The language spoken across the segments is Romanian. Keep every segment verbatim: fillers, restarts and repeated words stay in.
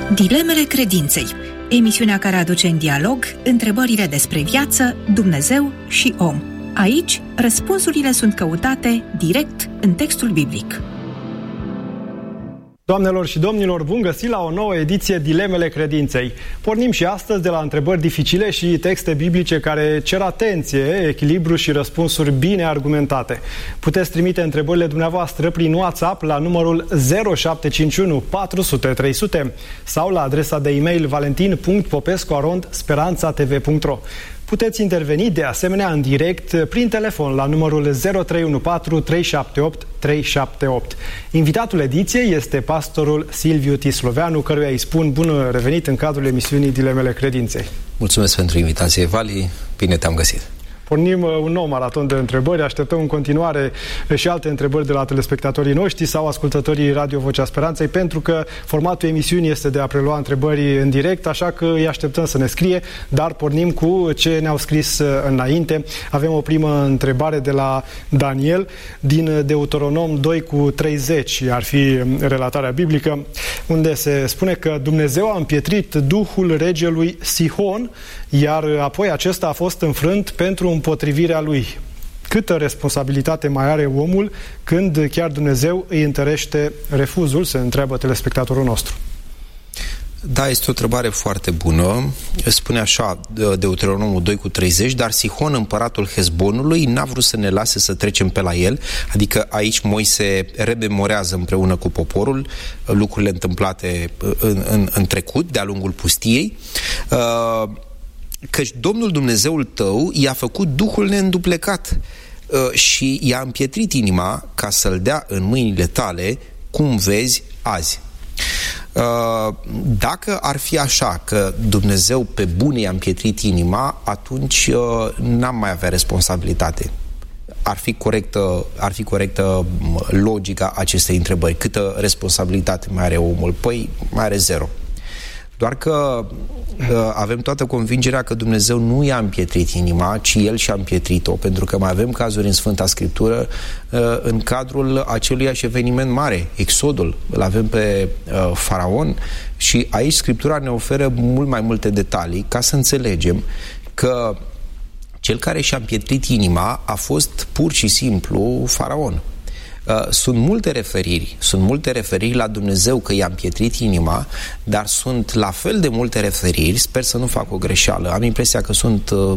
Dilemele credinței, emisiunea care aduce în dialog întrebările despre viață, Dumnezeu și om. Aici, răspunsurile sunt căutate direct în textul biblic. Doamnelor și domnilor, bun găsit la o nouă ediție Dilemele credinței. Pornim și astăzi de la întrebări dificile și texte biblice care cer atenție, echilibru și răspunsuri bine argumentate. Puteți trimite întrebările dumneavoastră prin WhatsApp la numărul zero șapte cinci unu patru sute trei sute sau la adresa de e-mail valentin punct popescu arond speranța t v punct ro. Puteți interveni de asemenea în direct prin telefon la numărul zero trei unu patru trei șapte opt trei șapte opt. Invitatul ediției este pastorul Silviu Tisloveanu, căruia îi spun bun revenit în cadrul emisiunii Dilemele Credinței. Mulțumesc pentru invitație, Vali. Bine te-am găsit. Pornim un nou maraton de întrebări, așteptăm în continuare și alte întrebări de la telespectatorii noștri sau ascultătorii Radio Vocea Speranței, pentru că formatul emisiunii este de a prelua întrebări în direct, așa că îi așteptăm să ne scrie, dar pornim cu ce ne-au scris înainte. Avem o primă întrebare de la Daniel, din Deuteronom doi cu treizeci, ar fi relatarea biblică, unde se spune că Dumnezeu a împietrit duhul regelui Sihon, iar apoi acesta a fost înfrânt pentru împotrivirea lui. Câtă responsabilitate mai are omul când chiar Dumnezeu îi întărește refuzul, se întreabă telespectatorul nostru. Da, este o întrebare foarte bună. Spune așa Deuteronomul doi cu treizeci, dar Sihon, împăratul Hezbonului, n-a vrut să ne lase să trecem pe la el, adică aici Moise rememorează împreună cu poporul lucrurile întâmplate în, în, în trecut, de-a lungul pustiei, uh, căci Domnul Dumnezeul tău i-a făcut Duhul neînduplecat uh, și i-a împietrit inima ca să-l dea în mâinile tale, cum vezi azi. Uh, dacă ar fi așa că Dumnezeu pe bune i-a împietrit inima, atunci uh, n-am mai avea responsabilitate. Ar fi corectă, ar fi corectă logica acestei întrebări. Câtă responsabilitate mai are omul? Păi mai are zero. Doar că uh, avem toată convingerea că Dumnezeu nu i-a împietrit inima, ci El și-a împietrit-o, pentru că mai avem cazuri în Sfânta Scriptură uh, în cadrul aceluiași eveniment mare, Exodul. Îl avem pe uh, Faraon și aici Scriptura ne oferă mult mai multe detalii ca să înțelegem că cel care și-a împietrit inima a fost pur și simplu Faraon. Sunt multe referiri, sunt multe referiri la Dumnezeu că i-a împietrit inima, dar sunt la fel de multe referiri, sper să nu fac o greșeală, am impresia că sunt uh,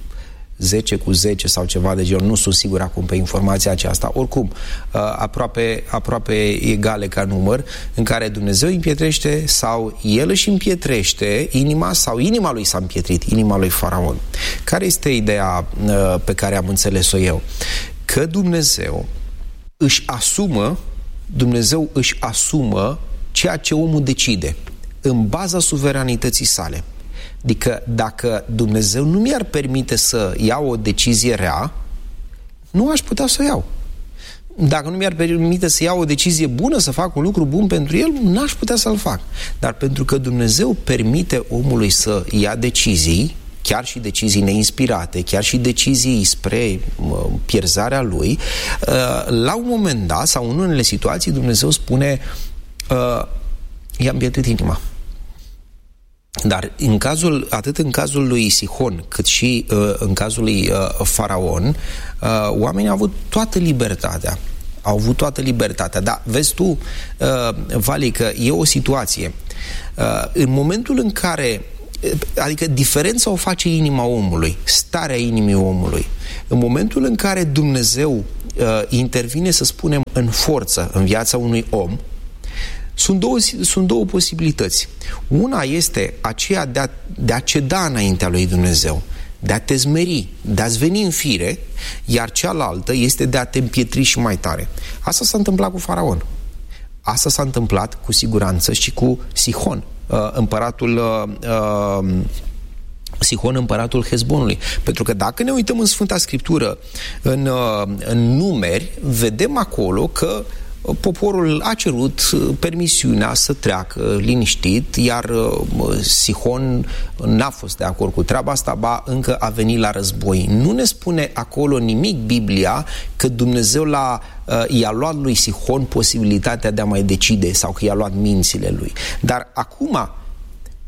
zece cu zece sau ceva de genul, nu sunt sigur acum pe informația aceasta, oricum, uh, aproape, aproape egale ca număr, în care Dumnezeu îi împietrește sau El își împietrește inima sau inima lui s-a împietrit, inima lui Faraon. Care este ideea uh, pe care am înțeles-o eu? Că Dumnezeu își asumă, Dumnezeu își asumă ceea ce omul decide în baza suveranității sale. Adică dacă Dumnezeu nu mi-ar permite să iau o decizie rea, nu aș putea să o iau. Dacă nu mi-ar permite să iau o decizie bună, să fac un lucru bun pentru el, n-aș putea să-l fac. Dar pentru că Dumnezeu permite omului să ia decizii, chiar și decizii neinspirate, chiar și decizii spre uh, pierzarea lui, uh, la un moment dat, sau în unele situații, Dumnezeu spune uh, i-a împietrit inima. Dar în cazul, atât în cazul lui Sihon, cât și uh, în cazul lui uh, Faraon, uh, oamenii au avut toată libertatea. Au avut toată libertatea. Dar vezi tu, uh, Vali, că e o situație. Uh, în momentul în care adică diferența o face inima omului, starea inimii omului. În momentul în care Dumnezeu uh, intervine, să spunem, în forță în viața unui om, sunt două, sunt două posibilități. Una este aceea de a, de a ceda înaintea lui Dumnezeu, de a te zmeri, de a-ți veni în fire, iar cealaltă este de a te împietri și mai tare. Asta s-a întâmplat cu Faraon. Asta s-a întâmplat cu siguranță și cu Sihon, împăratul uh, Sihon, împăratul Hezbonului. Pentru că dacă ne uităm în Sfânta Scriptură, în, uh, în Numeri, vedem acolo că poporul a cerut permisiunea să treacă liniștit, iar uh, Sihon n-a fost de acord cu treaba asta, ba încă a venit la război. Nu ne spune acolo nimic Biblia că Dumnezeu l-a, uh, i-a luat lui Sihon posibilitatea de a mai decide sau că i-a luat mințile lui. Dar acum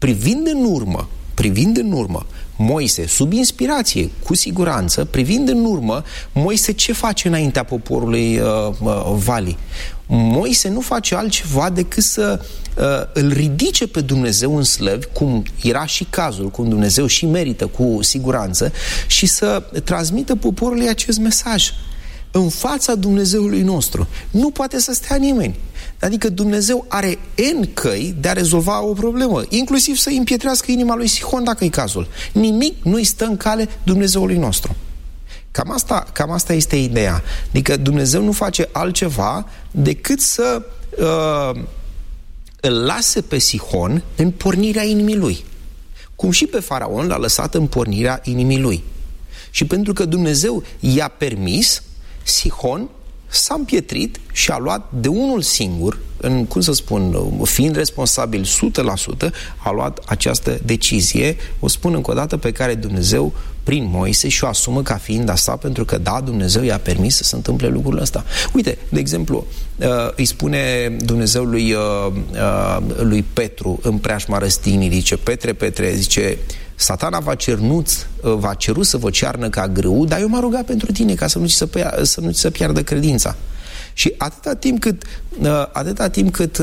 privind în urmă, privind în urmă, Moise, sub inspirație, cu siguranță, privind în urmă, Moise ce face înaintea poporului uh, uh, Vali? Moise nu face altceva decât să uh, îl ridice pe Dumnezeu în slăvi, cum era și cazul, cum Dumnezeu și merită cu siguranță, și să transmită poporului acest mesaj. În fața Dumnezeului nostru nu poate să stea nimeni. Adică Dumnezeu are N căi de a rezolva o problemă, inclusiv să împietrească inima lui Sihon dacă e cazul. Nimic nu îi stă în cale Dumnezeului nostru. Cam asta, cam asta este ideea. Adică Dumnezeu nu face altceva decât să uh, îl lase pe Sihon în pornirea inimii lui. Cum și pe Faraon l-a lăsat în pornirea inimii lui. Și pentru că Dumnezeu i-a permis, Sihon s-a împietrit și a luat de unul singur, în, cum să spun, fiind responsabil o sută la sută, a luat această decizie, o spun încă o dată, pe care Dumnezeu, prin Moise, și-o asumă ca fiind a sa, pentru că, da, Dumnezeu i-a permis să se întâmple lucrul ăsta. Uite, de exemplu, îi spune Dumnezeu lui, lui Petru în preajma răstignirii, zice, Petre, Petre, zice, Satana v-a cernut, v-a cerut să vă cearnă ca grâu, dar eu m-am rugat pentru tine ca să nu ți se, să nu ți se piardă credința. Și atâta timp cât, atâta timp cât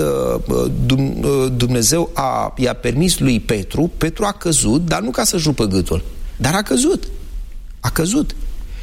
Dumnezeu a, i-a permis lui Petru, Petru a căzut, dar nu ca să jupă gâtul, dar a căzut. A căzut.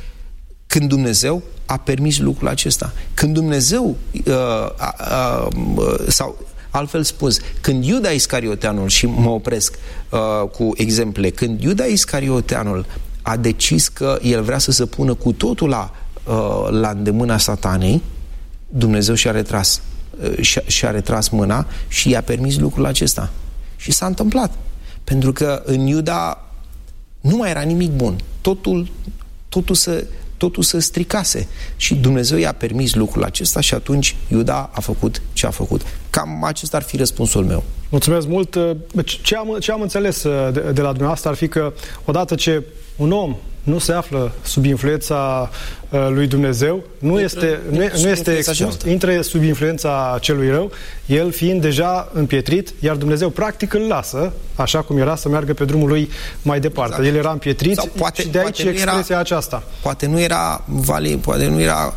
Când Dumnezeu a permis lucrul acesta. Când Dumnezeu uh, uh, uh, sau altfel spus, când Iuda Iscarioteanul, și mă opresc uh, cu exemple, când Iuda Iscarioteanul a decis că el vrea să se pună cu totul la, uh, la îndemâna Satanei, Dumnezeu și-a retras, uh, și-a, și-a retras mâna și i-a permis lucrul acesta. Și s-a întâmplat. Pentru că în Iuda nu mai era nimic bun. Totul, totul se... totul se stricase și Dumnezeu i-a permis lucrul acesta și atunci Iuda a făcut ce a făcut. Cam acesta ar fi răspunsul meu. Mulțumesc mult. Ce am, ce am înțeles de, de la dumneavoastră ar fi că odată ce un om nu se află sub influența uh, lui Dumnezeu, nu intră, este, nu, nu este expus, intră sub influența celui rău, el fiind deja împietrit, iar Dumnezeu practic îl lasă, așa cum era, să meargă pe drumul lui mai departe. Exact. El era împietrit poate, și de aici expresia era, aceasta. Poate nu era vale, poate nu era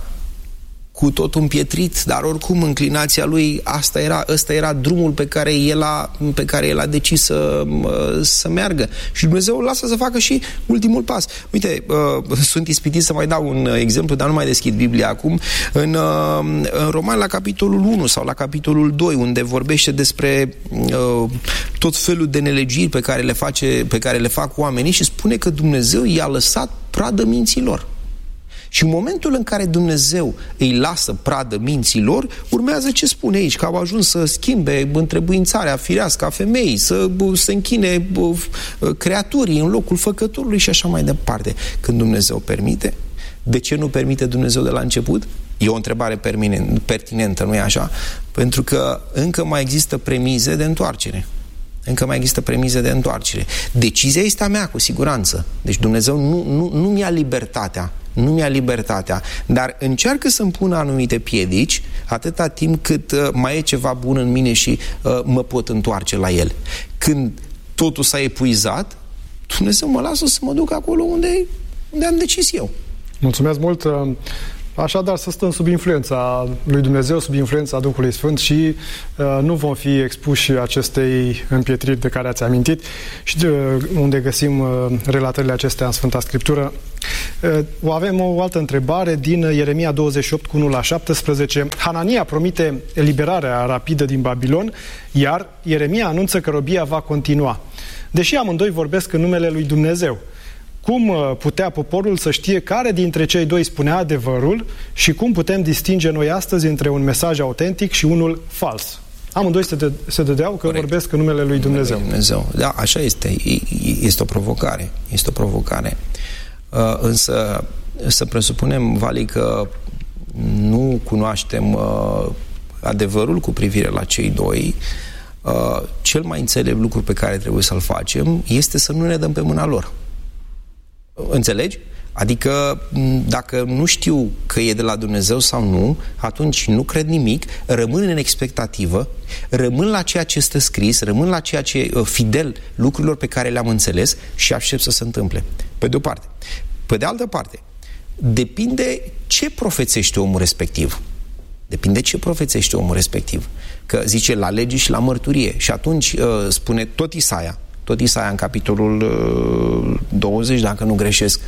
cu tot împietrit, dar oricum înclinația lui, asta era, ăsta era drumul pe care el a, pe care el a decis să, să meargă. Și Dumnezeu îl lasă să facă și ultimul pas. Uite, uh, sunt ispitit să mai dau un exemplu, dar nu mai deschid Biblia acum. În, uh, în Roman, la capitolul unu sau la capitolul doi, unde vorbește despre uh, tot felul de nelegiri pe care le face, pe care le fac oamenii, și spune că Dumnezeu i-a lăsat pradă minților. Și în momentul în care Dumnezeu îi lasă pradă minților, urmează ce spune aici, că au ajuns să schimbe întrebuințarea firească a femeii, să se închine creaturii în locul făcătorului și așa mai departe. Când Dumnezeu permite, de ce nu permite Dumnezeu de la început? E o întrebare pertinentă, nu-i așa? Pentru că încă mai există premize de întoarcere. Încă mai există premize de întoarcere. Decizia este a mea, cu siguranță. Deci Dumnezeu nu, nu, nu mi-a libertatea, nu mi-a libertatea, dar încearcă să-mi pună anumite piedici atâta timp cât uh, mai e ceva bun în mine și uh, mă pot întoarce la el. Când totul s-a epuizat, Dumnezeu mă lasă să mă duc acolo unde, unde am decis eu. Mulțumesc mult! Așadar, să stăm sub influența lui Dumnezeu, sub influența Duhului Sfânt și uh, nu vom fi expuși acestei împietriri de care ați amintit și de unde găsim uh, relatările acestea în Sfânta Scriptură. Uh, avem o altă întrebare din Ieremia douăzeci și opt, cu unu la șaptesprezece. Hanania promite eliberarea rapidă din Babilon, iar Ieremia anunță că robia va continua. Deși amândoi vorbesc în numele lui Dumnezeu, cum putea poporul să știe care dintre cei doi spunea adevărul și cum putem distinge noi astăzi între un mesaj autentic și unul fals? Amândoi se, de, se dădeau că Corect. vorbesc în numele lui Dumnezeu. Dumnezeu. Da, așa este. Este o provocare. Este o provocare. Uh, însă să presupunem, Vali, că nu cunoaștem uh, adevărul cu privire la cei doi. Uh, cel mai înțelept lucru pe care trebuie să-l facem este să nu ne dăm pe mâna lor. Înțelegi? Adică dacă nu știu că e de la Dumnezeu sau nu, atunci nu cred nimic, rămân în expectativă, rămân la ceea ce este scris, rămân la ceea ce fidel lucrurilor pe care le-am înțeles și aștept să se întâmple. Pe de o parte. Pe de altă parte, depinde ce profețește omul respectiv. Depinde ce profețește omul respectiv. Că zice la lege și la mărturie. Și atunci spune tot Isaia, tot Isaia în capitolul douăzeci, dacă nu greșesc.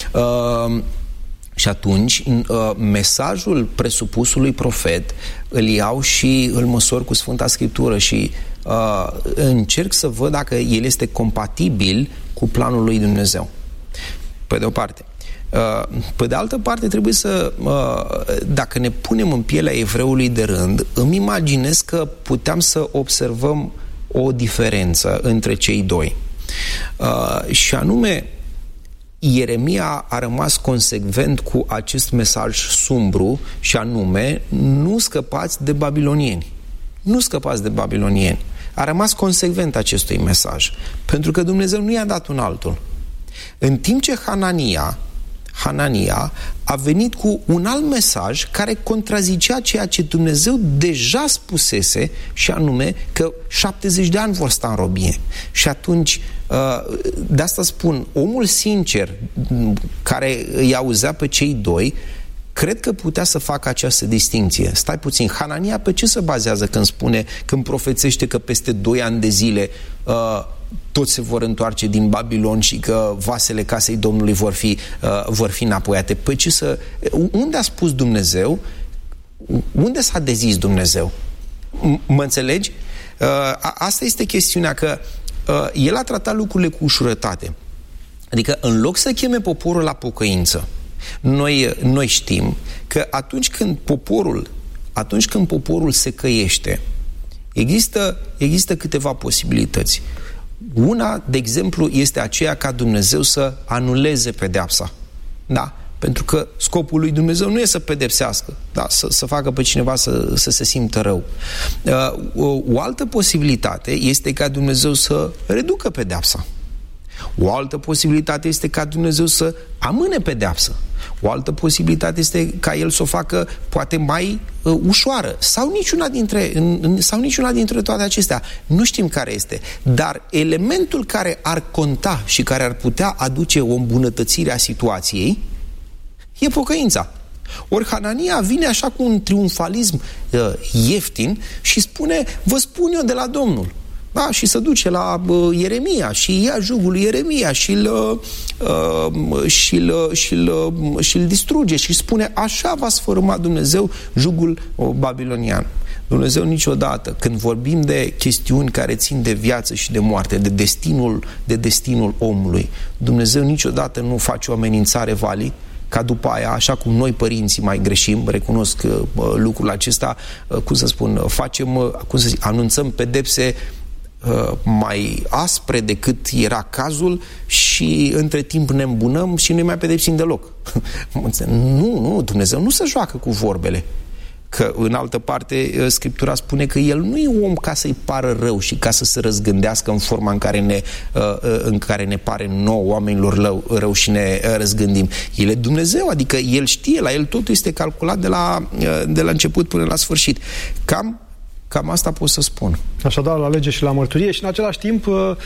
Uh, și atunci uh, mesajul presupusului profet îl iau și îl măsor cu Sfânta Scriptură și uh, încerc să văd dacă el este compatibil cu planul lui Dumnezeu. Pe de o parte. Uh, pe de altă parte, trebuie să, uh, dacă ne punem în pielea evreului de rând, îmi imaginez că puteam să observăm o diferență între cei doi. Uh, și anume, Ieremia a rămas consecvent cu acest mesaj sumbru și anume, nu scăpați de babilonieni. Nu scăpați de babilonieni. A rămas consecvent acestui mesaj. Pentru că Dumnezeu nu i-a dat un altul. În timp ce Hanania Hanania a venit cu un alt mesaj care contrazicea ceea ce Dumnezeu deja spusese, și anume că șaptezeci de ani vor sta în robie. Și atunci, de asta spun, omul sincer care îi auzea pe cei doi, cred că putea să facă această distinție. Stai puțin, Hanania pe ce se bazează când spune, când profețește că peste doi ani de zile uh, toți se vor întoarce din Babilon și că vasele casei Domnului vor fi, uh, vor fi înapoiate? Păi ce să... Unde a spus Dumnezeu? Unde s-a dezis Dumnezeu? Mă înțelegi? Uh, asta este chestiunea, că uh, el a tratat lucrurile cu ușurătate. Adică în loc să cheme poporul la pocăință, noi, noi știm că atunci când poporul atunci când poporul se căiește, există, există câteva posibilități. Una, de exemplu, este aceea ca Dumnezeu să anuleze pedeapsa. Da? Pentru că scopul lui Dumnezeu nu e să pedepsească, da? să, să facă pe cineva să, să se simtă rău. O, o altă posibilitate este ca Dumnezeu să reducă pedeapsa. O altă posibilitate este ca Dumnezeu să amâne pedeapsă. O altă posibilitate este ca El să o facă poate mai uh, ușoară. Sau niciuna dintre, în, sau niciuna dintre toate acestea. Nu știm care este. Dar elementul care ar conta și care ar putea aduce o îmbunătățire a situației e pocăința. Ori Hanania vine așa cu un triumfalism uh, ieftin și spune: vă spun eu de la Domnul. Da, și se duce la uh, Ieremia și ia jugul lui Ieremia și îl uh, și-l, și-l, și-l distruge și spune: așa va sfărâma Dumnezeu jugul uh, babilonian. Dumnezeu niciodată, când vorbim de chestiuni care țin de viață și de moarte, de destinul, de destinul omului, Dumnezeu niciodată nu face o amenințare valid, ca după aia, așa cum noi părinții mai greșim, recunosc uh, lucrul acesta, uh, cum să spun, facem, uh, cum să zic, anunțăm pedepse mai aspre decât era cazul și între timp ne îmbunăm și nu mai pedepsim deloc. Nu, nu, Dumnezeu nu se joacă cu vorbele. Că în altă parte Scriptura spune că El nu e om ca să-i pară rău și ca să se răzgândească în forma în care ne, în care ne pare nouă, oamenilor rău, rău și ne răzgândim. El e Dumnezeu, adică El știe, la El totul este calculat de la, de la început până la sfârșit. Cam Cam asta pot să spun. Așadar, la lege și la mărturie și în același timp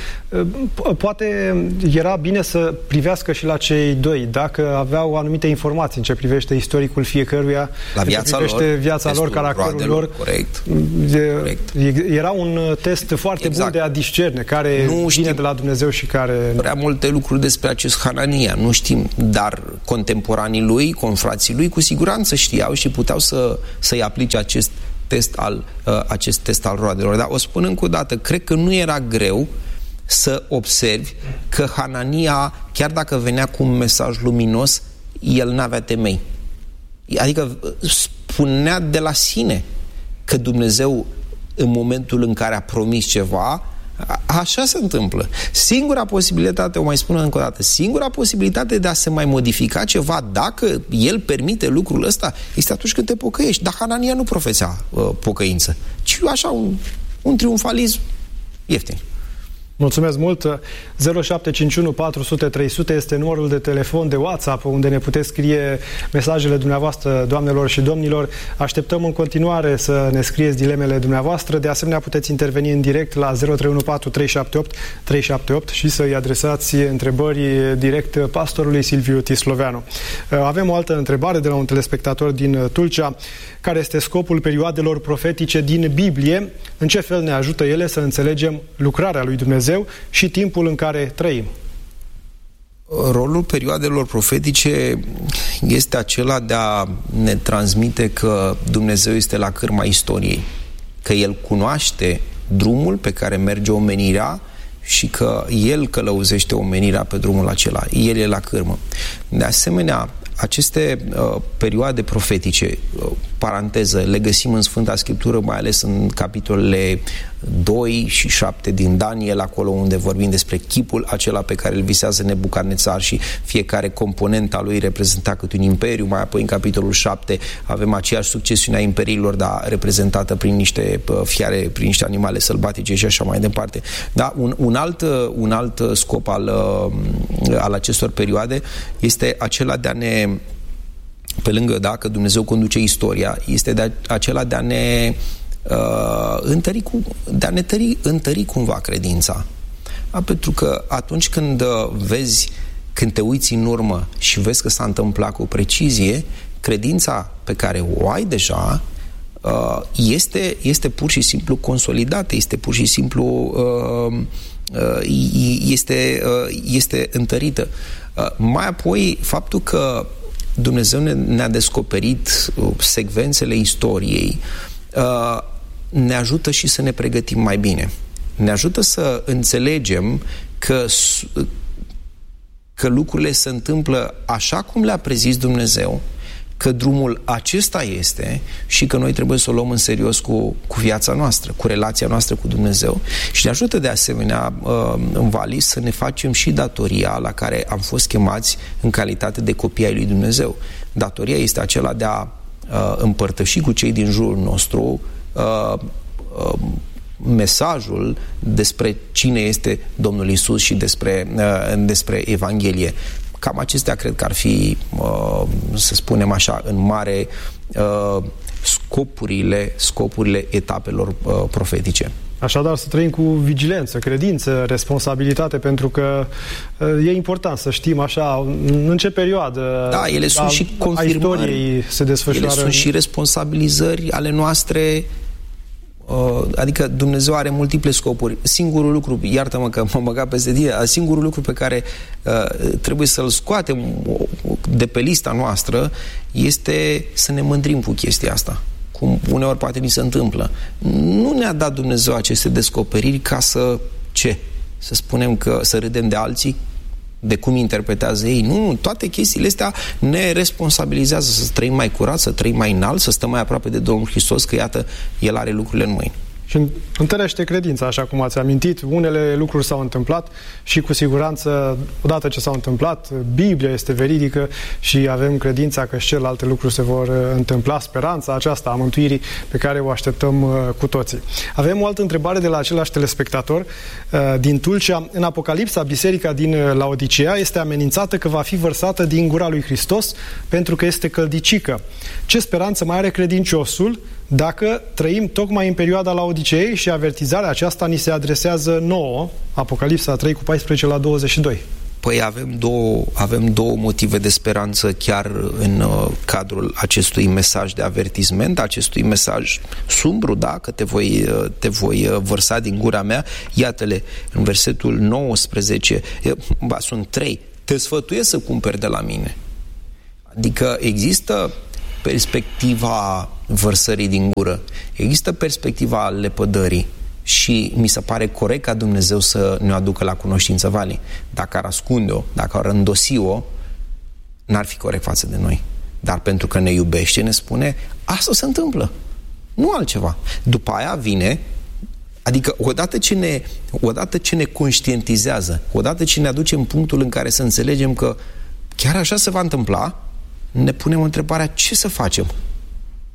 poate era bine să privească și la cei doi, dacă aveau anumite informații în ce privește istoricul fiecăruia, la viața în ce privește lor, viața lor, caracterul lor. Corect. corect. Era un test foarte exact. bun de a discerne care nu vine de la Dumnezeu și care... Prea multe lucruri despre acest Hanania, nu știm, dar contemporanii lui, confrații lui, cu siguranță știau și puteau să, să-i aplice acest test al, uh, acest test al roadelor. Dar o spun încă o dată, cred că nu era greu să observi că Hanania, chiar dacă venea cu un mesaj luminos, el n-avea temei. Adică spunea de la sine că Dumnezeu, în momentul în care a promis ceva, așa se întâmplă. Singura posibilitate, o mai spun încă o dată, singura posibilitate de a se mai modifica ceva, dacă El permite lucrul ăsta, este atunci când te pocăiești. Dar Hanania nu profesea uh, pocăință, ci așa un, un triumfalism ieftin. Mulțumesc mult! zero șapte cinci unu patru zero zero trei zero zero este numărul de telefon, de WhatsApp, unde ne puteți scrie mesajele dumneavoastră, doamnelor și domnilor. Așteptăm în continuare să ne scrieți dilemele dumneavoastră. De asemenea, puteți interveni în direct la zero trei unu patru trei șapte opt trei șapte opt și să-i adresați întrebări direct pastorului Silviu Tisloveanu. Avem o altă întrebare de la un telespectator din Tulcea. Care este scopul perioadelor profetice din Biblie? În ce fel ne ajută ele să înțelegem lucrarea lui Dumnezeu și timpul în care trăim? Rolul perioadelor profetice este acela de a ne transmite că Dumnezeu este la cârma istoriei, că El cunoaște drumul pe care merge omenirea și că El călăuzește omenirea pe drumul acela. El e la cârmă. De asemenea, aceste uh, perioade profetice, uh, paranteză, le găsim în Sfânta Scriptură, mai ales în capitolele doi și șapte din Daniel, acolo unde vorbim despre chipul acela pe care îl visează Nebucadnețar și fiecare componentă a lui reprezenta câte un imperiu. Mai apoi în capitolul șapte avem aceeași succesiune a imperiilor, dar reprezentată prin niște uh, fiare, prin niște animale sălbatice și așa mai departe. Da? Un, un, alt, un alt scop al, uh, al acestor perioade este acela de a ne, pe lângă, da, că Dumnezeu conduce istoria, este de a, acela de a ne uh, întări, cu, de a ne tări, întări cumva credința. Da? Pentru că atunci când uh, vezi, când te uiți în urmă și vezi că s-a întâmplat cu precizie, credința pe care o ai deja uh, este, este pur și simplu consolidată, este pur și simplu uh, uh, este, uh, este întărită. Uh, mai apoi, faptul că Dumnezeu ne, ne-a descoperit uh, secvențele istoriei uh, ne ajută și să ne pregătim mai bine. Ne ajută să înțelegem că, că lucrurile se întâmplă așa cum le-a prezis Dumnezeu, că drumul acesta este și că noi trebuie să o luăm în serios cu, cu viața noastră, cu relația noastră cu Dumnezeu. Și ne ajută de asemenea în Vali să ne facem și datoria la care am fost chemați în calitate de copii ai lui Dumnezeu. Datoria este acela de a împărtăși cu cei din jurul nostru mesajul despre cine este Domnul Iisus și despre, despre Evanghelie. Cam acestea cred că ar fi, să spunem așa, în mare, scopurile, scopurile etapelor profetice. Așadar, să trăim cu vigilență, credință, responsabilitate, pentru că e important să știm așa în ce perioadă da, ele sunt și confirmări, se desfășoară. Ele sunt și responsabilizări ale noastre. Adică Dumnezeu are multiple scopuri. Singurul lucru, iartă-mă că mă băga peste tine, singurul lucru pe care uh, trebuie să-l scoatem de pe lista noastră este să ne mândrim cu chestia asta, cum uneori poate ni se întâmplă. Nu ne-a dat Dumnezeu aceste descoperiri ca să, ce? Să spunem că să râdem de alții, de cum interpretează ei. Nu, toate chestiile astea ne responsabilizează să trăim mai curat, să trăim mai înalt, să stăm mai aproape de Domnul Hristos, că iată, El are lucrurile în mâini. Și întărește credința, așa cum ați amintit. Unele lucruri s-au întâmplat și cu siguranță, odată ce s-au întâmplat, Biblia este veridică și avem credința că și celelalte lucruri se vor întâmpla, speranța aceasta a mântuirii pe care o așteptăm cu toții. Avem o altă întrebare de la același telespectator din Tulcea. În Apocalipsa, biserica din Laodicea este amenințată că va fi vărsată din gura lui Hristos pentru că este căldicică. Ce speranță mai are credinciosul dacă trăim tocmai în perioada Laodiceei și avertizarea aceasta ni se adresează nouă, Apocalipsa trei cu paisprezece la douăzeci și doi? Păi avem două, avem două motive de speranță chiar în uh, cadrul acestui mesaj de avertisment, acestui mesaj sumbru, da, că te voi, uh, te voi uh, vărsa din gura mea. Iată-le, în versetul nouăsprezece, ba, sunt trei, te sfătuiesc să cumperi de la mine. Adică există perspectiva vărsării din gură, există perspectiva lepădării și mi se pare corect ca Dumnezeu să ne aducă la cunoștință Vali. Dacă ar ascunde-o, dacă ar îndosi-o, n-ar fi corect față de noi. Dar pentru că ne iubește, ne spune, asta se întâmplă, nu altceva. După aia vine, adică odată ce ne, odată ce ne conștientizează, odată ce ne aduce în punctul în care să înțelegem că chiar așa se va întâmpla, ne punem întrebarea, ce să facem?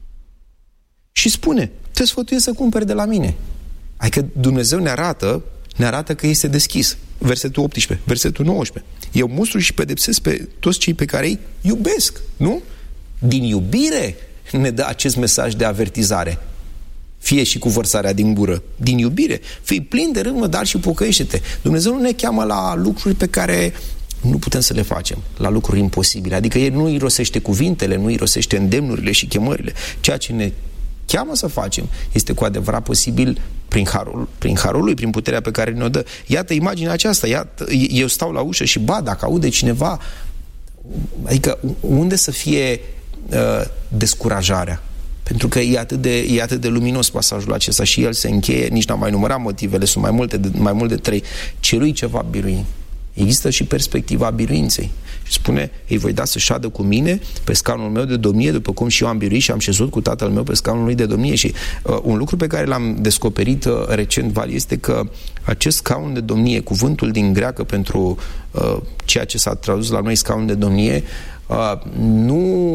Și spune, te sfătuiesc să cumperi de la mine. Adică Dumnezeu ne arată, ne arată că este deschis. Versetul optsprezece, versetul nouăsprezece. Eu mustru și pedepsesc pe toți cei pe care îi iubesc, nu? Din iubire ne dă acest mesaj de avertizare. Fie și cu vărsarea din gură. Din iubire. Fii plin de râvnă, dar și pocăiește-te. Dumnezeu nu ne cheamă la lucruri pe care nu putem să le facem, la lucruri imposibile. Adică El nu irosește cuvintele, nu irosește îndemnurile și chemările. Ceea ce ne cheamă să facem este cu adevărat posibil prin harul, prin harul Lui, prin puterea pe care ne-o dă. Iată imaginea aceasta, iată, eu stau la ușă și ba, dacă aude cineva, adică unde să fie uh, descurajarea? Pentru că e atât, de, e atât de luminos pasajul acesta și el se încheie, nici n-am mai numărat motivele, sunt mai multe, de, mai mult de trei. Cerui ceva birui. Există și perspectiva biruinței. Și spune, îi voi da să șadă cu mine pe scaunul meu de domnie, după cum și eu am biruit și am șezut cu tatăl meu pe scaunul lui de domnie. Și uh, un lucru pe care l-am descoperit uh, recent, Vali, este că acest scaun de domnie, cuvântul din greacă pentru uh, ceea ce s-a tradus la noi scaun de domnie, uh, nu...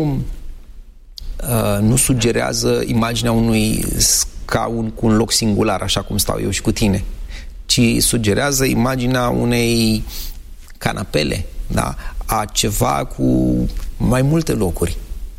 Uh, nu sugerează imaginea unui scaun cu un loc singular, așa cum stau eu și cu tine, ci sugerează imaginea unei canapele, da? A ceva cu mai multe locuri.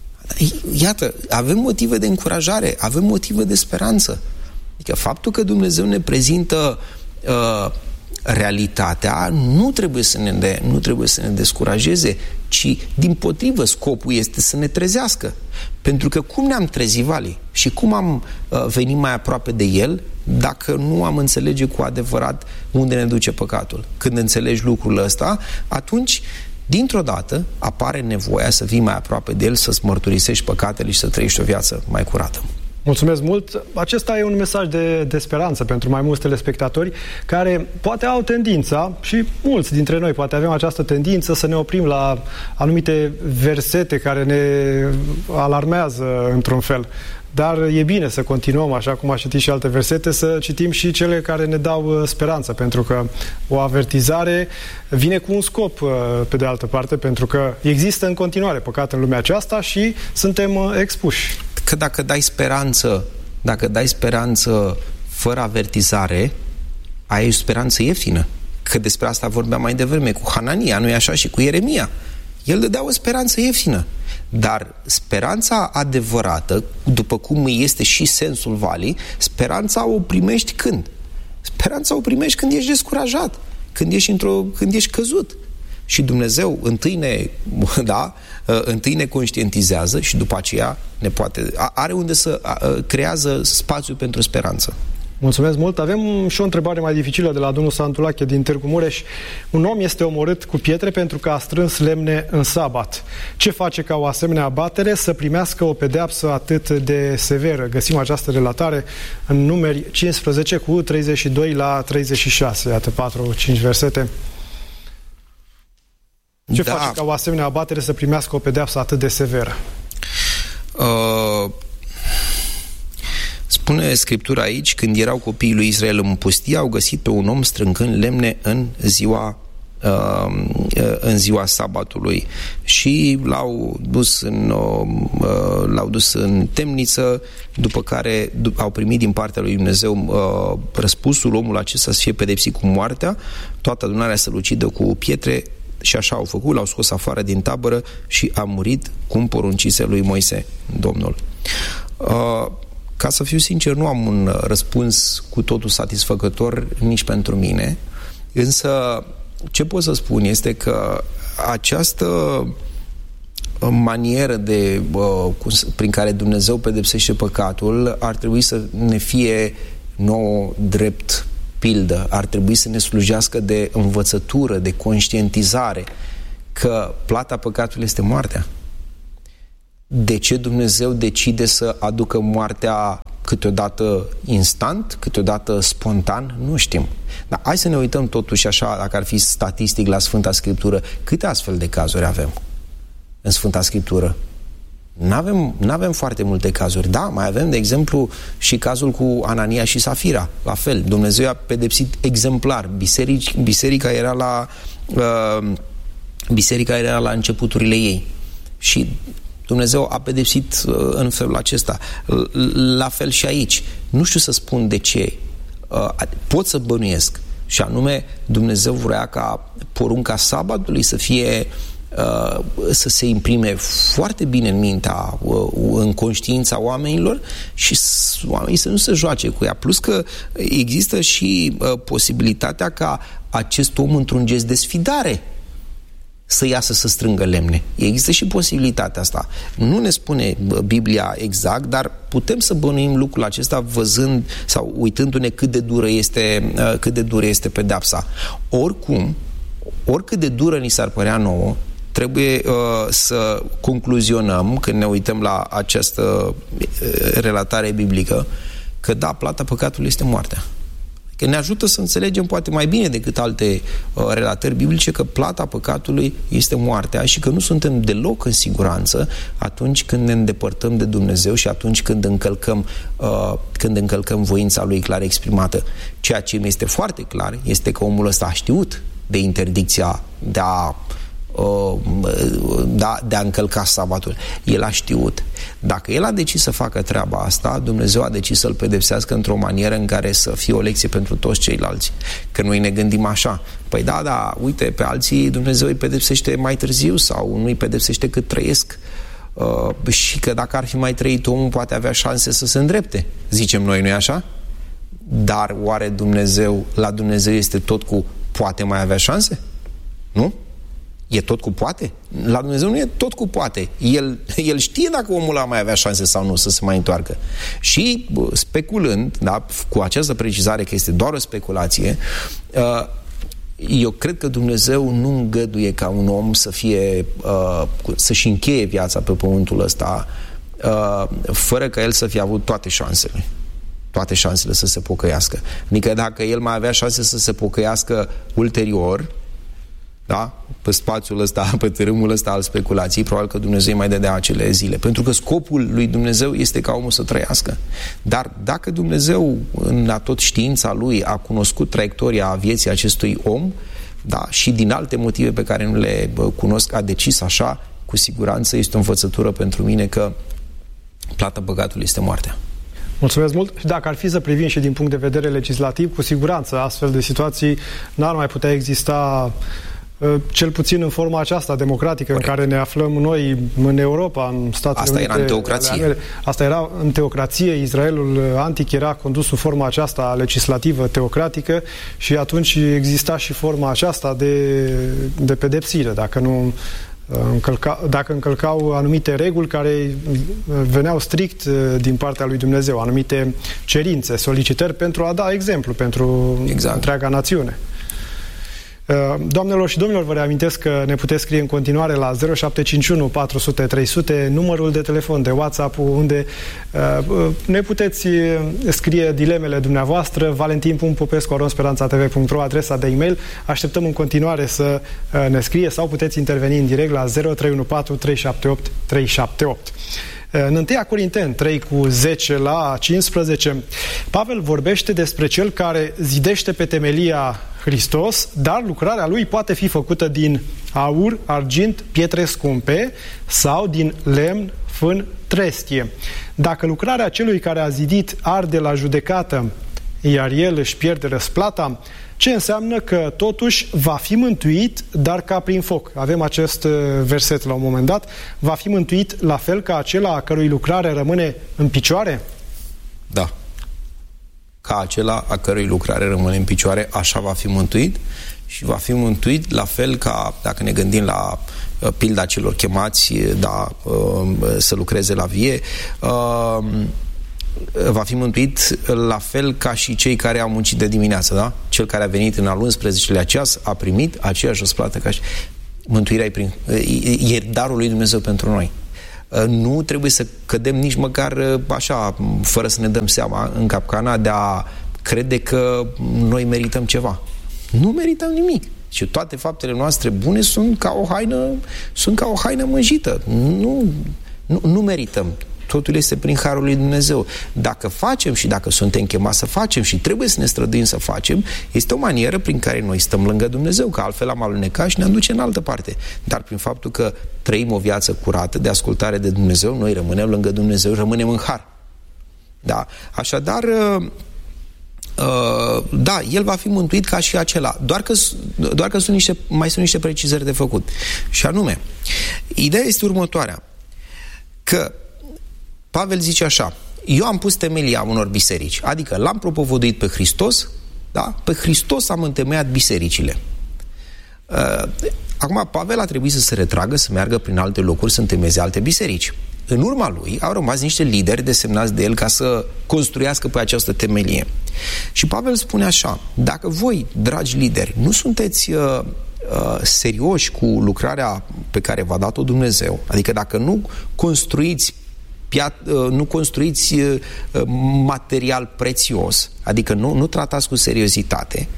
Iată, avem motive de încurajare, avem motive de speranță. Adică faptul că Dumnezeu ne prezintă uh, realitatea nu trebuie să ne de, nu trebuie să ne descurajeze, ci dimpotrivă scopul este să ne trezească. Pentru că cum ne-am trezit, Vali, și cum am uh, venit mai aproape de El dacă nu am înțelege cu adevărat unde ne duce păcatul? Când înțelegi lucrul ăsta, atunci dintr-o dată apare nevoia să vii mai aproape de El, să-ți mărturisești păcatele și să trăiești o viață mai curată. Mulțumesc mult! Acesta e un mesaj de, de speranță pentru mai mulți telespectatori care poate au tendința, și mulți dintre noi poate avem această tendință, să ne oprim la anumite versete care ne alarmează într-un fel. Dar e bine să continuăm, așa cum a citit și alte versete, să citim și cele care ne dau speranță, pentru că o avertizare vine cu un scop, pe de altă parte, pentru că există în continuare păcat în lumea aceasta și suntem expuși. Că dacă dai speranță, dacă dai speranță fără avertizare, ai o speranță ieftină. Că despre asta vorbeam mai devreme cu Hanania, nu-i așa, și cu Ieremia. El dădea o speranță ieftină. Dar speranța adevărată, după cum este și sensul Valii, speranța o primești când? Speranța o primești când ești descurajat, când ești, într-o, când ești căzut. Și Dumnezeu întâi ne, da, întâi ne conștientizează și după aceea ne poate, are unde să creează spațiu pentru speranță. Mulțumesc mult. Avem și o întrebare mai dificilă de la domnul Santulache din Târgu Mureș. Un om este omorât cu pietre pentru că a strâns lemne în sabat. Ce face ca o asemenea abatere să primească o pedeapsă atât de severă? Găsim această relatare în Numeri cincisprezece cu treizeci și doi la treizeci și șase. Iată patru cinci versete. Ce da. face ca o asemenea abatere să primească o pedeapsă atât de severă? Uh... Spune Scriptura aici, când erau copiii lui Israel în pustie, au găsit pe un om strângând lemne în ziua, uh, în ziua sabatului și l-au dus în, uh, l-au dus în temniță, după care au primit din partea lui Dumnezeu uh, răspunsul, omul acesta să fie pedepsit cu moartea, toată adunarea să-l ucidă cu pietre, și așa au făcut, l-au scos afară din tabără și a murit cum poruncise lui Moise, Domnul. Uh, Ca să fiu sincer, nu am un răspuns cu totul satisfăcător nici pentru mine, însă ce pot să spun este că această manieră de, prin care Dumnezeu pedepsește păcatul ar trebui să ne fie nouă drept pildă, ar trebui să ne slujească de învățătură, de conștientizare că plata păcatului este moartea. De ce Dumnezeu decide să aducă moartea câteodată instant, câteodată spontan? Nu știm. Dar hai să ne uităm totuși așa, dacă ar fi statistic la Sfânta Scriptură, câte astfel de cazuri avem în Sfânta Scriptură? N-avem, n-avem foarte multe cazuri. Da, mai avem, de exemplu, și cazul cu Anania și Safira. La fel, Dumnezeu a pedepsit exemplar. Biserici, biserica era la uh, biserica era la începuturile ei. Și Dumnezeu a pedepsit uh, în felul acesta. La fel și aici. Nu știu să spun de ce. Uh, pot să bănuiesc. Și anume, Dumnezeu vrea ca porunca sabatului să fie uh, să se imprime foarte bine în mintea, uh, în conștiința oamenilor și oamenii să nu se joace cu ea. Plus că există și uh, posibilitatea ca acest om într-un gest de sfidare să iasă să strângă lemne. Există și posibilitatea asta. Nu ne spune Biblia exact, dar putem să bănuim lucrul acesta văzând sau uitându-ne cât de dură este, cât de dură este pedeapsa. Oricum, oricât de dură ni s-ar părea nouă, trebuie uh, să concluzionăm, când ne uităm la această uh, relatare biblică, că da, plata păcatului este moartea. Că ne ajută să înțelegem poate mai bine decât alte uh, relatări biblice că plata păcatului este moartea și că nu suntem deloc în siguranță atunci când ne îndepărtăm de Dumnezeu și atunci când încălcăm, uh, când încălcăm voința Lui clar exprimată. Ceea ce mi este foarte clar este că omul ăsta a știut de interdicția de a de a încălca sabatul. El a știut. Dacă el a decis să facă treaba asta, Dumnezeu a decis să-l pedepsească într-o manieră în care să fie o lecție pentru toți ceilalți. Că noi ne gândim așa. Păi da, da, uite, pe alții Dumnezeu îi pedepsește mai târziu sau nu îi pedepsește cât trăiesc. Uh, și că dacă ar fi mai trăit, omul poate avea șanse să se îndrepte. Zicem noi, nu-i așa? Dar oare Dumnezeu, la Dumnezeu este tot cu poate mai avea șanse? Nu? E tot cu poate? La Dumnezeu nu e tot cu poate. El, el știe dacă omul a mai avea șanse sau nu să se mai întoarcă. Și speculând, da, cu această precizare că este doar o speculație, eu cred că Dumnezeu nu îngăduie ca un om să fie, să-și încheie viața pe pământul ăsta fără ca el să fie avut toate șansele. Toate șansele să se pocăiască. Adică dacă el mai avea șanse să se pocăiască ulterior, da? Pe spațiul ăsta, pe tărâmul ăsta al speculației, probabil că Dumnezeu mai dădea acele zile. Pentru că scopul lui Dumnezeu este ca omul să trăiască. Dar dacă Dumnezeu, în tot știința lui, a cunoscut traiectoria vieții acestui om, da, și din alte motive pe care nu le cunosc, a decis așa, cu siguranță este o învățătură pentru mine că plata păcatului este moartea. Mulțumesc mult. Și dacă ar fi să privim și din punct de vedere legislativ, cu siguranță astfel de situații n-ar mai putea exista, cel puțin în forma aceasta democratică. Corect. În care ne aflăm noi în Europa, în Statele Asta Unite. Era în teocrație. Asta era în teocrație. Israelul antic era condus în forma aceasta legislativă, teocratică, și atunci exista și forma aceasta de, de pedepsire, dacă nu încălca, dacă încălcau anumite reguli care veneau strict din partea lui Dumnezeu, anumite cerințe, solicitări pentru a da exemplu pentru exact. Întreaga națiune. Doamnelor și domnilor, vă reamintesc că ne puteți scrie în continuare la zero șapte cinci unu patru sute trei sute, numărul de telefon, de WhatsApp, unde uh, ne puteți scrie dilemele dumneavoastră, valentin punct popescu arond speranța t v punct r o, adresa de e-mail. Așteptăm în continuare să uh, ne scrie sau puteți interveni în direct la zero trei unu patru trei șapte opt trei șapte opt. În întâi Corinteni trei cu zece la cincisprezece, Pavel vorbește despre cel care zidește pe temelia Hristos, dar lucrarea lui poate fi făcută din aur, argint, pietre scumpe sau din lemn, fân, trestie. Dacă lucrarea celui care a zidit arde la judecată, iar el își pierde răsplata, ce înseamnă că totuși va fi mântuit, dar ca prin foc. Avem acest verset la un moment dat. Va fi mântuit la fel ca acela a cărui lucrare rămâne în picioare? Da. Ca acela a cărui lucrare rămâne în picioare, așa va fi mântuit, și va fi mântuit la fel ca, dacă ne gândim la uh, pilda celor chemați, da, uh, să lucreze la vie, uh, va fi mântuit la fel ca și cei care au muncit de dimineață, da? Cel care a venit în al unsprezecelea ceas a primit aceeași răsplată ca și mântuirea, prin, e darul lui Dumnezeu pentru noi. Nu trebuie să cădem nici măcar așa, fără să ne dăm seama, în capcana de a crede că noi merităm ceva. Nu merităm nimic. Și toate faptele noastre bune sunt ca o haină, sunt ca o haină mânjită. Nu, nu, nu merităm. Totul este prin harul lui Dumnezeu. Dacă facem și dacă suntem chemați să facem și trebuie să ne străduim să facem, este o manieră prin care noi stăm lângă Dumnezeu, că altfel am alunecat și ne aduce în altă parte. Dar prin faptul că trăim o viață curată de ascultare de Dumnezeu, noi rămânem lângă Dumnezeu, rămânem în har. Da? Așadar, uh, da, el va fi mântuit ca și acela, doar că, doar că sunt niște, mai sunt niște precizări de făcut. Și anume, ideea este următoarea, că Pavel zice așa: eu am pus temelia unor biserici, adică l-am propovăduit pe Hristos, da? Pe Hristos am întemeiat bisericile. Uh, acum, Pavel a trebuit să se retragă, să meargă prin alte locuri, să întemeieze alte biserici. În urma lui au rămas niște lideri desemnați de el ca să construiască pe această temelie. Și Pavel spune așa: dacă voi, dragi lideri, nu sunteți uh, uh, serioși cu lucrarea pe care v-a dat-o Dumnezeu, adică dacă nu construiți nu construiți material prețios, adică nu, nu tratați cu seriozitate,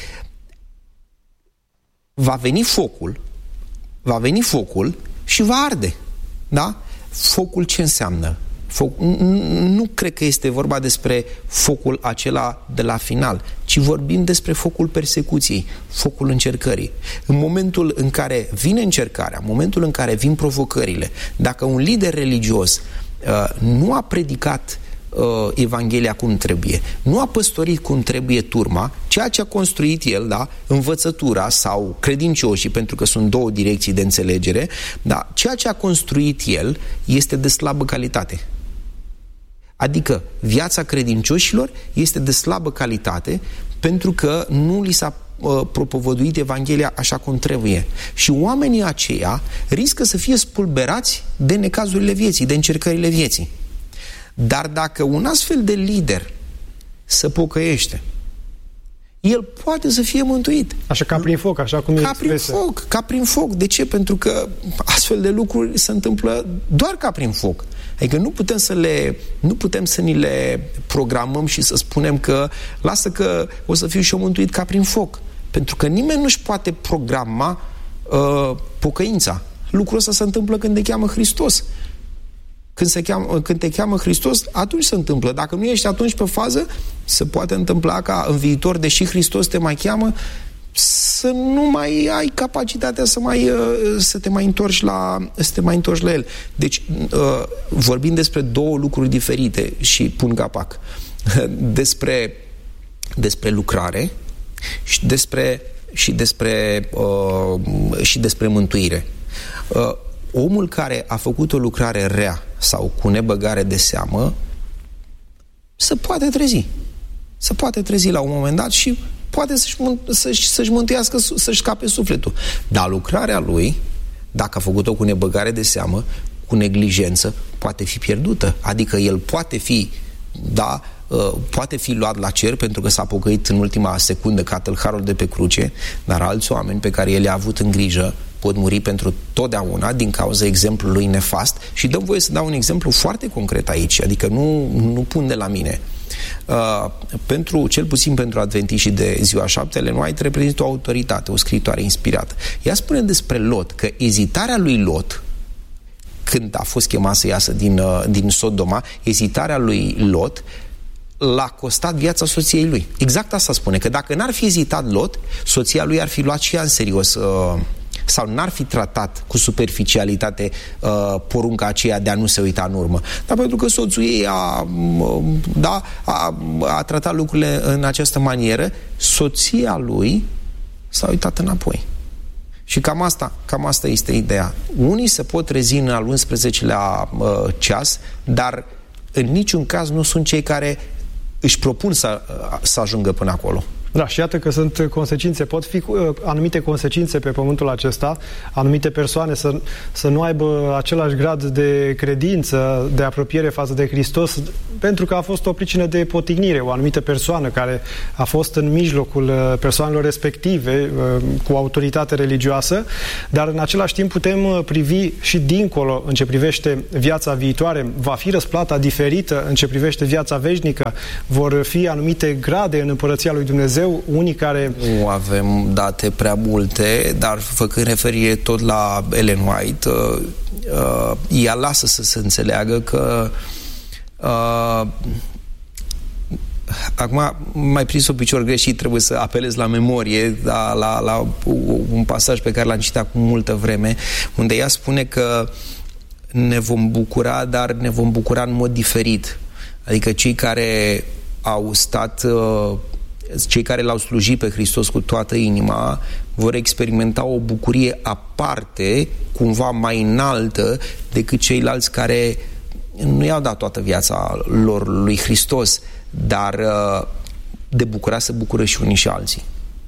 va veni focul, va veni focul și va arde. Da? Focul ce înseamnă? Foc, nu cred că este vorba despre focul acela de la final, ci vorbim despre focul persecuției, focul încercării. În momentul în care vine încercarea, în momentul în care vin provocările, dacă un lider religios Uh, nu a predicat uh, Evanghelia cum trebuie, nu a păstorit cum trebuie turma, ceea ce a construit el, da, învățătura sau credincioșii, pentru că sunt două direcții de înțelegere, da, ceea ce a construit el este de slabă calitate. Adică viața credincioșilor este de slabă calitate pentru că nu li s-a uh, propovăduit Evanghelia așa cum trebuie. Și oamenii aceia riscă să fie spulberați de necazurile vieții, de încercările vieții. Dar dacă un astfel de lider se pocăiește, el poate să fie mântuit. Așa ca prin foc, așa cum e Ca prin foc, ca prin foc. De ce? Pentru că astfel de lucruri se întâmplă doar ca prin foc. Adică nu putem să le, nu putem să ni le programăm și să spunem că lasă că o să fiu și eu mântuit ca prin foc. Pentru că nimeni nu-și poate programa uh, pocăința. Lucrul ăsta se întâmplă când te cheamă Hristos. Când, se cheamă, când te cheamă Hristos, atunci se întâmplă. Dacă nu ești atunci pe fază, se poate întâmpla ca în viitor, deși Hristos te mai cheamă, să nu mai ai capacitatea să, mai, să, te mai întorci la, să te mai întorci la el. Deci, vorbim despre două lucruri diferite și pun capac. Despre, despre lucrare și despre, și despre, și despre mântuire. Omul care a făcut o lucrare rea sau cu nebăgare de seamă se poate trezi. Se poate trezi la un moment dat și poate să-și, să-și, să-și mântuiască, să-și scape sufletul. Dar lucrarea lui, dacă a făcut-o cu nebăgare de seamă, cu neglijență, poate fi pierdută. Adică el poate fi, da, uh, poate fi luat la cer pentru că s-a pocăit în ultima secundă ca tâlharul de pe cruce, dar alți oameni pe care el i-a avut în grijă pot muri pentru totdeauna din cauza exemplului nefast. Și dăm voie să dau un exemplu foarte concret aici, adică nu, nu pun de la mine. Uh, pentru, cel puțin pentru adventiștii de ziua șaptele, White reprezintă o autoritate, o scriitoare inspirată. Ea spune despre Lot că ezitarea lui Lot, când a fost chemat să iasă din, uh, din Sodoma, ezitarea lui Lot l-a costat viața soției lui. Exact asta spune, că dacă n-ar fi ezitat Lot, soția lui ar fi luat și ea în serios uh, sau n-ar fi tratat cu superficialitate uh, porunca aceea de a nu se uita în urmă. Dar pentru că soțul ei a, uh, da, a, a tratat lucrurile în această manieră, soția lui s-a uitat înapoi. Și cam asta, cam asta este ideea. Unii se pot trezi în al unsprezecelea uh, ceas, dar în niciun caz nu sunt cei care își propun să, uh, să ajungă până acolo. Da, și iată că sunt consecințe, pot fi uh, anumite consecințe pe pământul acesta, anumite persoane să, să nu aibă același grad de credință, de apropiere față de Hristos, pentru că a fost o pricină de potignire, o anumită persoană care a fost în mijlocul uh, persoanelor respective, uh, cu autoritate religioasă, dar în același timp putem uh, privi și dincolo în ce privește viața viitoare, va fi răsplata diferită în ce privește viața veșnică, vor fi anumite grade în Împărăția lui Dumnezeu, unii care... Nu avem date prea multe, dar făcând referire tot la Ellen White, uh, uh, ea lasă să se înțeleagă că uh, acum mai prins-o picior greșit, trebuie să apelez la memorie, la, la, la un pasaj pe care l-am citit acum multă vreme, unde ea spune că ne vom bucura, dar ne vom bucura în mod diferit. Adică cei care au stat uh, cei care l-au slujit pe Hristos cu toată inima vor experimenta o bucurie aparte, cumva mai înaltă decât ceilalți care nu i-au dat toată viața lor lui Hristos, dar de bucurat se bucură și unii și alții.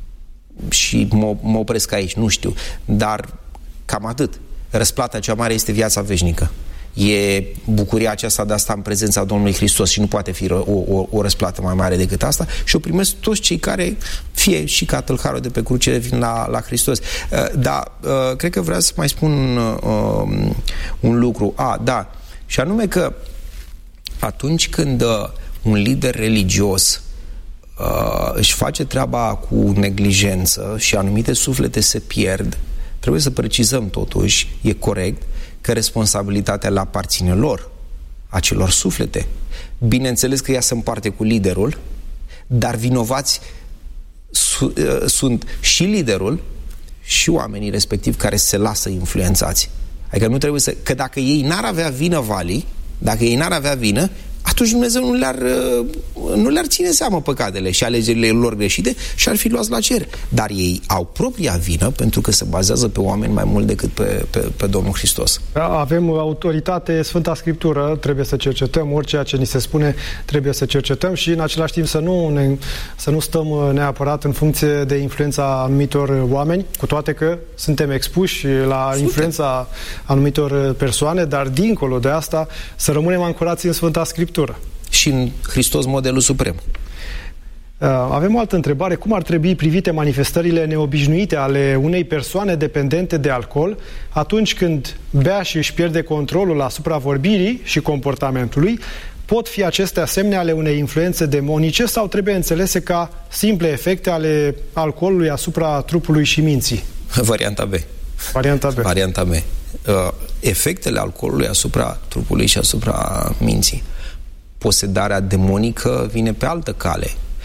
Și mă, mă opresc aici, nu știu, dar cam atât. Răsplata cea mare este viața veșnică. E bucuria aceasta de a sta în prezența Domnului Hristos și nu poate fi o, o, o răsplată mai mare decât asta, și o primesc toți cei care, fie și ca tâlharul de pe cruce, vin la, la Hristos. Dar cred că vreau să mai spun um, un lucru. A, da, și anume că atunci când un lider religios uh, își face treaba cu neglijență și anumite suflete se pierd, trebuie să precizăm totuși, e corect, că responsabilitatea le aparține lor, acelor suflete. Bineînțeles că ea se împarte cu liderul, dar vinovați su, uh, sunt și liderul și oamenii respectiv care se lasă influențați. Adică nu trebuie să... Că dacă ei n-ar avea vină, Vali, dacă ei n-ar avea vină, atunci Dumnezeu nu le-ar, nu le-ar ține seama păcatele și alegerile lor greșite și ar fi luați la cer. Dar ei au propria vină pentru că se bazează pe oameni mai mult decât pe, pe, pe Domnul Hristos. Avem autoritate, Sfânta Scriptură, trebuie să cercetăm, orice ce ni se spune trebuie să cercetăm și în același timp să nu, ne, să nu stăm neapărat în funcție de influența anumitor oameni, cu toate că suntem expuși la Suntem. influența anumitor persoane, dar dincolo de asta să rămânem ancorați în Sfânta Scriptură. Și în Hristos, modelul suprem. Avem o altă întrebare. Cum ar trebui privite manifestările neobișnuite ale unei persoane dependente de alcool atunci când bea și își pierde controlul asupra vorbirii și comportamentului? Pot fi acestea semne ale unei influențe demonice sau trebuie înțelese ca simple efecte ale alcoolului asupra trupului și minții? Varianta B. Varianta B. Varianta B. Efectele alcoolului asupra trupului și asupra minții. Posedarea demonică vine pe altă cale.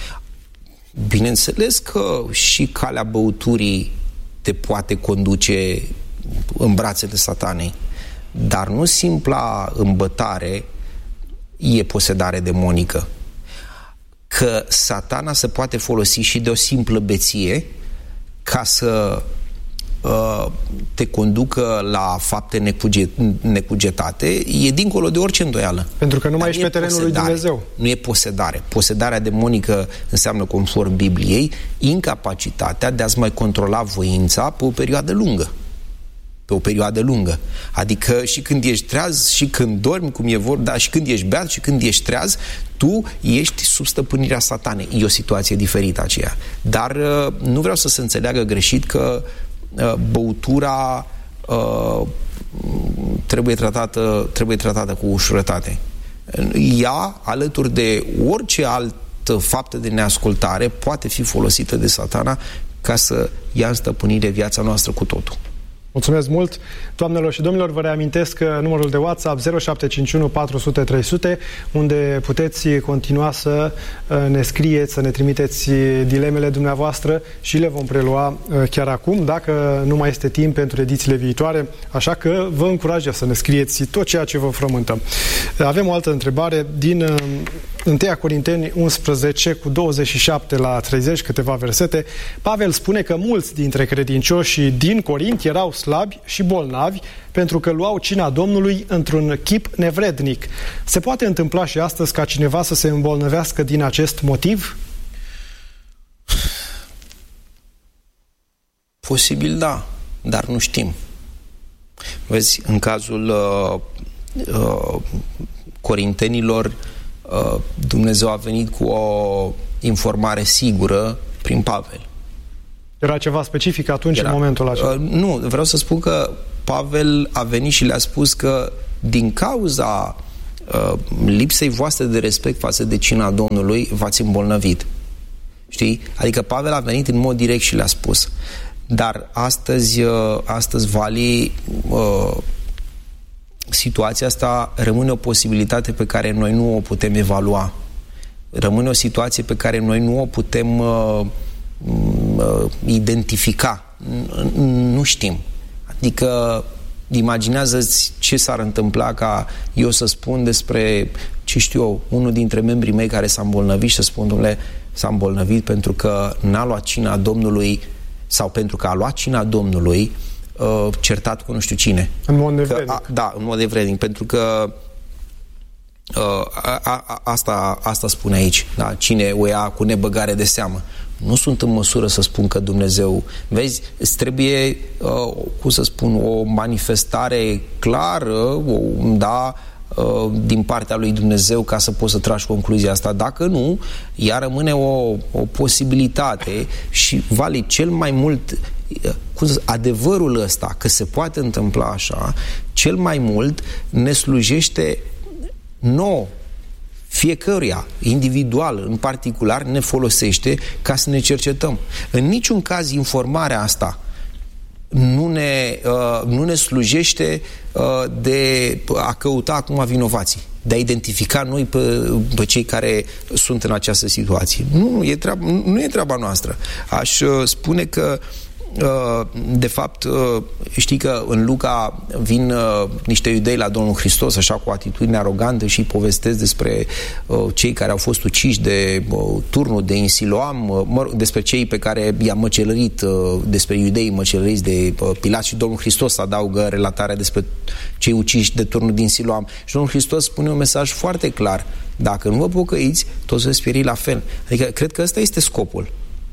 Bineînțeles că și calea băuturii te poate conduce în brațele satanei, dar nu simpla îmbătare e posedare demonică. Că satana se poate folosi și de o simplă beție ca să te conducă la fapte necuget, necugetate, e dincolo de orice îndoială. Pentru că nu mai ești pe terenul lui Dumnezeu. Nu e posedare. Posedarea demonică înseamnă, conform Bibliei, incapacitatea de a-ți mai controla voința pe o perioadă lungă. Pe o perioadă lungă. Adică și când ești treaz, și când dormi, cum e vorba, dar și când ești beat, și când ești treaz, tu ești sub stăpânirea satanei. E o situație diferită aceea. Dar nu vreau să se înțeleagă greșit că băutura uh, trebuie tratată, trebuie tratată cu ușurătate. Ea, alături de orice altă faptă de neascultare, poate fi folosită de satana ca să ia în stăpânire viața noastră cu totul. Mulțumesc mult! Doamnelor și domnilor, vă reamintesc numărul de WhatsApp zero șapte cinci unu patru sute trei sute, unde puteți continua să ne scrieți, să ne trimiteți dilemele dumneavoastră și le vom prelua chiar acum, dacă nu mai este timp pentru edițiile viitoare, așa că vă încurajez să ne scrieți tot ceea ce vă frământă. Avem o altă întrebare din întâi Corinteni unsprezece cu douăzeci și șapte la treizeci, câteva versete. Pavel spune că mulți dintre credincioșii din Corint erau slabi și bolnavi pentru că luau cina Domnului într-un chip nevrednic. Se poate întâmpla și astăzi ca cineva să se îmbolnăvească din acest motiv? Posibil da, dar nu știm. Vezi, în cazul uh, uh, corintenilor, uh, Dumnezeu a venit cu o informare sigură prin Pavel. Era ceva specific atunci, Era, în momentul acela? Uh, nu, vreau să spun că Pavel a venit și le-a spus că din cauza uh, lipsei voastre de respect față de cina Domnului v-ați îmbolnăvit. Știi? Adică Pavel a venit în mod direct și le-a spus. Dar astăzi, uh, astăzi Vali, uh, situația asta rămâne o posibilitate pe care noi nu o putem evalua. Rămâne o situație pe care noi nu o putem uh, uh, identifica. Nu știm. Adică imaginează-ți ce s-ar întâmpla ca eu să spun despre, ce știu eu, unul dintre membrii mei care s-a îmbolnăvit și să spun, domnule, s-a îmbolnăvit pentru că n-a luat cina Domnului sau pentru că a luat cina Domnului uh, certat cu nu știu cine. În mod nevrednic. Că, a, da, în mod nevrednic, pentru că uh, a, a, asta, asta spune aici, da? Cine o ia cu nebăgare de seamă. Nu sunt în măsură să spun că Dumnezeu, vezi, îți trebuie, uh, cum să spun, o manifestare clară, o, da, uh, din partea lui Dumnezeu ca să poți să tragi concluzia asta. Dacă nu, ea rămâne o, o posibilitate și vale cel mai mult, uh, cum să, adevărul ăsta, că se poate întâmpla așa, cel mai mult ne slujește nouă, fiecăruia, individual, în particular, ne folosește ca să ne cercetăm. În niciun caz informarea asta nu ne, uh, nu ne slujește uh, de a căuta acum vinovații, de a identifica noi pe, pe cei care sunt în această situație. Nu, nu e treaba, nu e treaba noastră. Aș uh, spune că de fapt, știi că în Luca vin niște iudei la Domnul Hristos, așa cu atitudine arogantă, și îi povestesc despre cei care au fost uciși de turnul de în Siloam, despre cei pe care i-a măcelărit, despre iudeii măcelăriți de Pilat, și Domnul Hristos adaugă relatarea despre cei uciși de turnul din Siloam. Și Domnul Hristos spune un mesaj foarte clar: dacă nu vă pocăiți, toți veți pieri la fel. Adică cred că ăsta este scopul.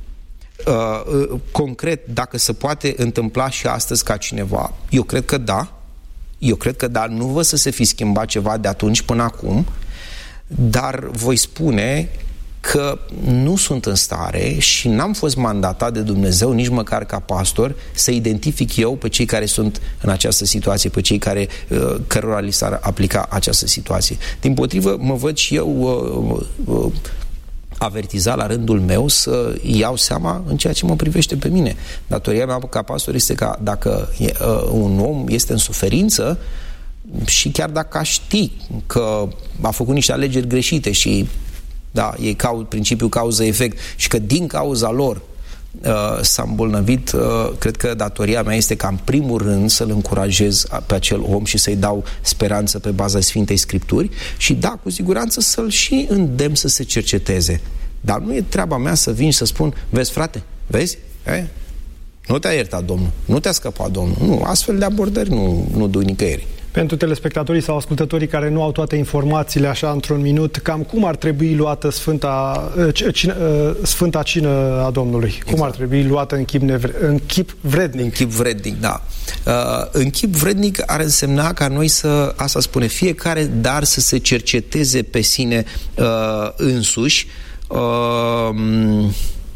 Uh, concret, dacă se poate întâmpla și astăzi ca cineva, eu cred că da, eu cred că da, nu văd să se fi schimbat ceva de atunci până acum, dar voi spune că nu sunt în stare și n-am fost mandatat de Dumnezeu, nici măcar ca pastor, să identific eu pe cei care sunt în această situație, pe cei care, uh, cărora li s-ar aplica această situație. Dimpotrivă, mă văd și eu uh, uh, avertiza la rândul meu să iau seama în ceea ce mă privește pe mine. Datoria mea ca pastor este ca dacă e, uh, un om este în suferință, și chiar dacă aș ști că a făcut niște alegeri greșite și da, e cau, principiul cauză-efect, și că din cauza lor uh, s-a îmbolnăvit, uh, cred că datoria mea este ca în primul rând să-l încurajez pe acel om și să-i dau speranță pe baza Sfintei Scripturi și da, cu siguranță să-l și îndemn să se cerceteze. Dar nu e treaba mea să vin și să spun: vezi, frate, vezi? E? Nu te-a iertat Domnul, nu te-a scăpat Domnul. Nu, astfel de abordări nu, nu duc nicăieri. Pentru telespectatorii sau ascultătorii care nu au toate informațiile așa într-un minut, cam cum ar trebui luată Sfânta, cină, Sfânta Cină a Domnului? Exact. Cum ar trebui luată în chip, nevre, în chip vrednic? În chip vrednic, da. Uh, în chip vrednic ar însemna ca noi să, asta spune, fiecare dar să se cerceteze pe sine uh, însuși. Uh,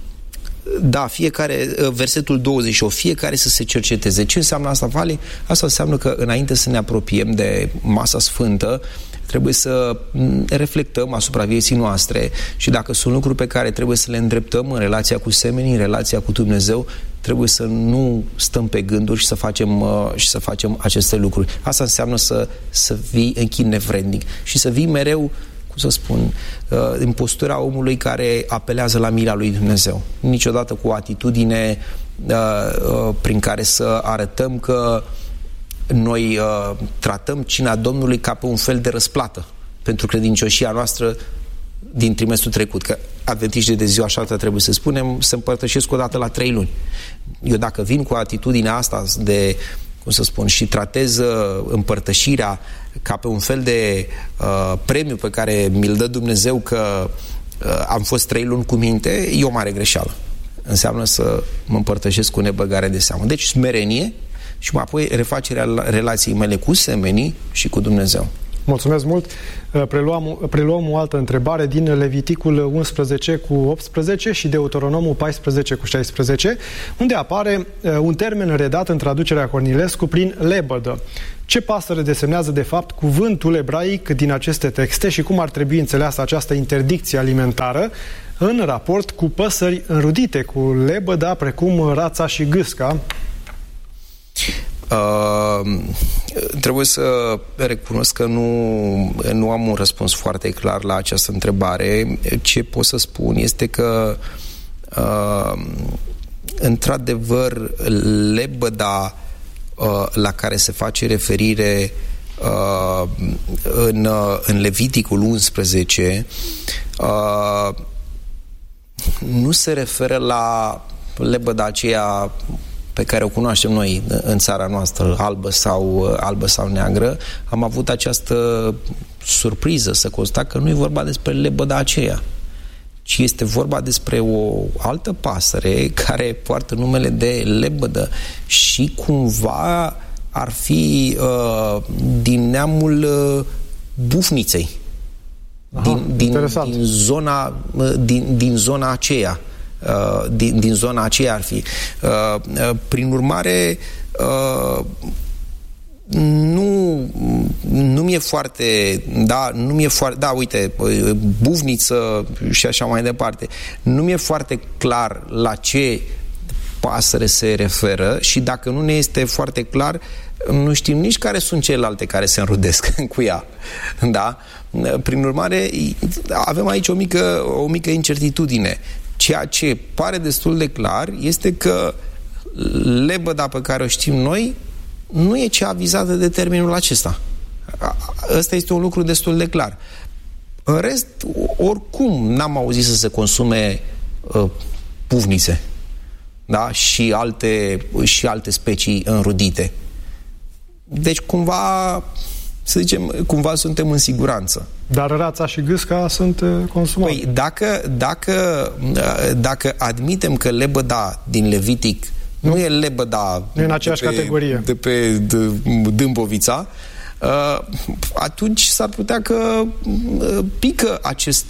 Da, fiecare, versetul douăzeci și opt, fiecare să se cerceteze. Ce înseamnă asta, Vali? Asta înseamnă că înainte să ne apropiem de masa sfântă, trebuie să reflectăm asupra vieții noastre și dacă sunt lucruri pe care trebuie să le îndreptăm în relația cu semenii, în relația cu Dumnezeu, trebuie să nu stăm pe gânduri și să facem, uh, și să facem aceste lucruri. Asta înseamnă să, să vii în chin nevrednic și să vii mereu, să spun, în postura omului care apelează la mila lui Dumnezeu. Niciodată cu o atitudine prin care să arătăm că noi tratăm cina Domnului ca pe un fel de răsplată pentru credincioșia noastră din trimestrul trecut, că adventiștii de ziua șaptea, trebuie să spunem, se împărtășesc o dată la trei luni. Eu dacă vin cu atitudinea asta de, cum să spun, și tratez împărtășirea ca pe un fel de uh, premiu pe care mi-l dă Dumnezeu că uh, am fost trei luni cu minte, e o mare greșeală. Înseamnă să mă împărtășesc cu nebăgare de seamă. Deci smerenie și mai apoi refacerea relației mele cu semenii și cu Dumnezeu. Mulțumesc mult. Preluăm, preluăm o altă întrebare din Leviticul unsprezece cu optsprezece și Deuteronomul paisprezece cu șaisprezece, unde apare un termen redat în traducerea Cornilescu prin lebădă. Ce pasăre desemnează de fapt cuvântul ebraic din aceste texte și cum ar trebui înțeleasă această interdicție alimentară în raport cu păsări înrudite cu lebăda, precum rața și gâsca? Uh, trebuie să recunosc că nu, nu am un răspuns foarte clar la această întrebare. Ce pot să spun este că uh, într-adevăr lebăda uh, la care se face referire uh, în, uh, în Leviticul unsprezece uh, nu se referă la lebăda aceea pe care o cunoaștem noi în țara noastră, albă sau, albă sau neagră. Am avut această surpriză să constat că nu e vorba despre lebăda aceea, ci este vorba despre o altă pasăre care poartă numele de lebădă și cumva ar fi uh, din neamul uh, bufniței. Aha, din, din, din, zona, uh, din, din zona aceea. Uh, din, din zona aceea ar fi. Uh, uh, prin urmare, uh, nu nu mi-e foarte da, nu mi-e foarte, da, uite, bufniță și așa mai departe, nu mi-e foarte clar la ce pasăre se referă și dacă nu ne este foarte clar, nu știm nici care sunt celelalte care se înrudesc cu ea. Da? Prin urmare, avem aici o mică, o mică incertitudine. Ceea ce pare destul de clar este că lebăda pe care o știm noi nu e cea vizată de termenul acesta. Ăsta este un lucru destul de clar. În rest, oricum n-am auzit să se consume uh, pufnițe, da? și, alte, și alte specii înrudite. Deci cumva, să zicem, cumva suntem în siguranță. Dar rața și gâsca sunt consumate. Păi dacă, dacă, dacă admitem că lebăda din Levitic nu, nu e lebăda nu e în aceeași de pe, categorie de pe de, Dâmbovița, atunci s-ar putea că pică acest,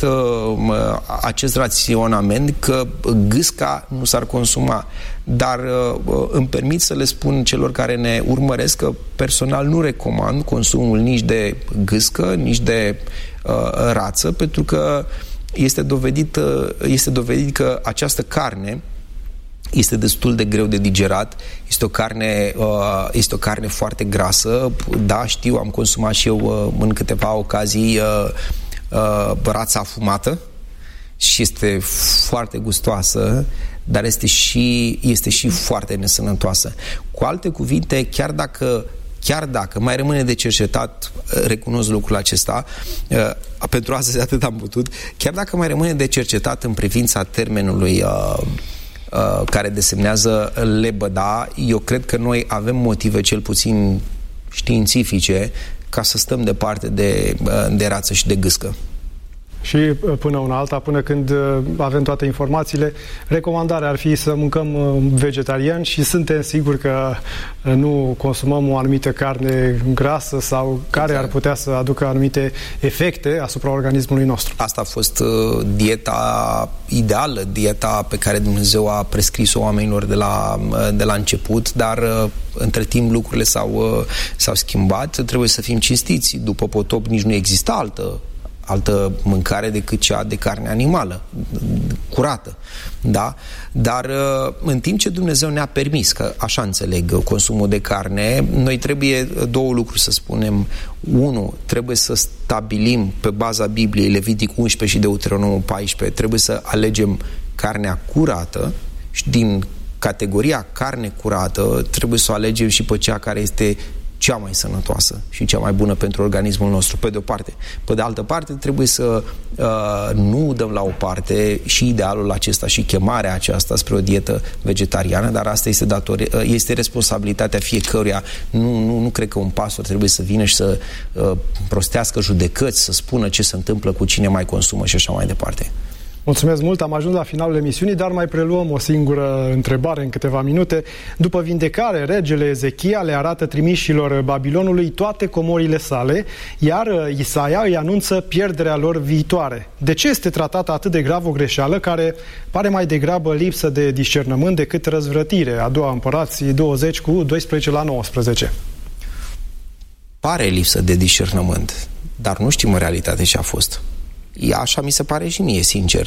acest raționament că gâsca nu s-ar consuma. Dar îmi permit să le spun celor care ne urmăresc că personal nu recomand consumul nici de gâscă, nici de uh, rață, pentru că este dovedit, este dovedit că această carne este destul de greu de digerat, este o carne, uh, este o carne foarte grasă. Da, știu, am consumat și eu uh, în câteva ocazii uh, uh, rața afumată și este foarte gustoasă, dar este și, este și foarte nesănătoasă. Cu alte cuvinte, chiar dacă chiar dacă mai rămâne de cercetat, recunosc lucrul acesta, uh, pentru astăzi atât am putut, chiar dacă mai rămâne de cercetat în privința termenului uh, uh, care desemnează lebăda, eu cred că noi avem motive cel puțin științifice ca să stăm departe de, de rață și de gâscă. Și până una alta, până când avem toate informațiile, recomandarea ar fi să mâncăm vegetarian și suntem siguri că nu consumăm o anumită carne grasă sau care exact. ar putea să aducă anumite efecte asupra organismului nostru. Asta a fost dieta ideală, dieta pe care Dumnezeu a prescris-o oamenilor de la, de la început, dar între timp lucrurile s-au, s-au schimbat. Trebuie să fim cinstiți. După potop nici nu exista altă altă mâncare decât cea de carne animală, curată, da? Dar în timp ce Dumnezeu ne-a permis, că așa înțeleg consumul de carne, noi trebuie două lucruri să spunem. Unu, trebuie să stabilim pe baza Bibliei, Levitic unsprezece și Deuteronomul paisprezece, trebuie să alegem carnea curată și din categoria carne curată trebuie să o alegem și pe cea care este cea mai sănătoasă și cea mai bună pentru organismul nostru, pe de o parte. Pe de altă parte, trebuie să uh, nu dăm la o parte și idealul acesta și chemarea aceasta spre o dietă vegetariană, dar asta este, datori, uh, este responsabilitatea fiecăruia. Nu, nu, nu cred că un pastor trebuie să vină și să uh, prostească judecăți, să spună ce se întâmplă cu cine mai consumă și așa mai departe. Mulțumesc mult, am ajuns la finalul emisiunii, dar mai preluăm o singură întrebare în câteva minute. După vindecare, regele Ezechia le arată trimișilor Babilonului toate comorile sale, iar Isaia îi anunță pierderea lor viitoare. De ce este tratată atât de grav o greșeală care pare mai degrabă lipsă de discernământ decât răzvrătire? A doua Împărați douăzeci cu doisprezece la nouăsprezece. Pare lipsă de discernământ, dar nu știm în realitate ce a fost. Așa mi se pare și mie, sincer.